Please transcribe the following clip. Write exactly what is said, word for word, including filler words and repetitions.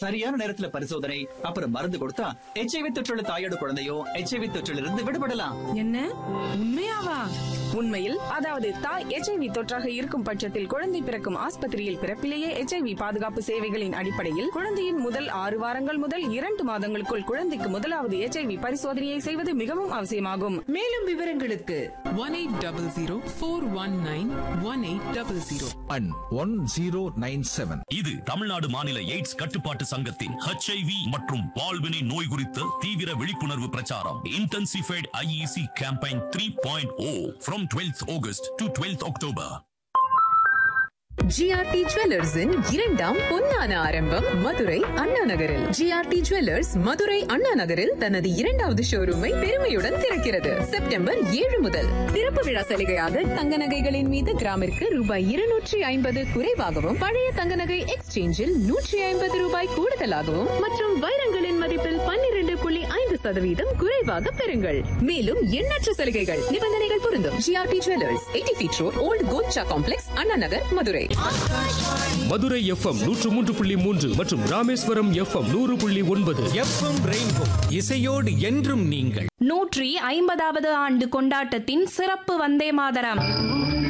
சரியான நேரத்துல பரிசோதனை அப்புறம் மருந்து கொடுத்தா எச்ஐவி தொற்றுள்ள தாயோட குழந்தையோ எச்ஐவி தொற்றில் இருந்து விடுபடலாம். என்ன உண்மையாவா? உண்மையில், அதாவது தாய் எச்ஐவி தொற்றாக இருக்கும் பட்சத்தில் குழந்தை பிறக்கும் ஆஸ்பத்திரியில் பிறப்பிலேயே எச்ஐவி பாதுகாப்பு சேவைகளின் அடிப்படையில் குழந்தையின் முதல் ஆறு வாரங்கள் முதல் இரண்டு மாதங்களுக்குள் குழந்தைக்கு முதலாவது எச்ஐவி பரிசோதனையை செய்வது மிகவும் அவசியமாகும். மேலும் விவரங்களுக்கு one eight zero zero four one nine one eight zero zero and one zero nine seven. இது தமிழ்நாடு மாநில எய்ட்ஸ் கட்டுப்பாட்டு சங்கத்தின் ஹெச்ஐவி மற்றும் பால்வினை நோய் குறித்த தீவிர விழிப்புணர்வு பிரச்சாரம். Intensified IEC campaign three point O from twelfth August to twelfth October. GRT ஜுவல்லர்ஸின் இரண்டாம் பொன்னான ஆரம்பம் மதுரை அண்ணா நகரில். ஜிஆர்டி ஜுவல்லர்ஸ் மதுரை அண்ணா நகரில் தனது இரண்டாவது ஷோரூமை பெருமையுடன் திறக்கிறது. செப்டம்பர் ஏழு முதல் திறப்பு விழா சலுகையாக தங்க நகைகளின் மீது கிராமிற்கு ரூபாய் இருநூற்றி ஐம்பது குறைவாகவும், பழைய தங்க நகை எக்ஸ்சேஞ்சில் நூற்றி ஐம்பது ரூபாய் கூடுதலாகவும் மற்றும் வைரங்களின் மதிப்பில் பன்னிரண்டு புள்ளி ஐந்து சதவீதம் குறைவாக பெறுங்கள். மேலும் எண்ணற்ற சலுகைகள், நிபந்தனைகள் பொருந்தும். GRT jewellers, eighty feet road, volt Golcha complex, Anna Nagar, Madurai. Madurai FM நூற்று மூன்று புள்ளி மூன்று மற்றும் ராமேஸ்வரம் எஃப்எம் நூறு புள்ளி ஒன்பது. எஃப்எம் ரெயின்போ, இசையோடு என்றும் நீங்கள். நூற்றி ஐம்பதாவது ஆண்டு கொண்டாட்டத்தின் சிறப்பு வந்தே மாதரம்.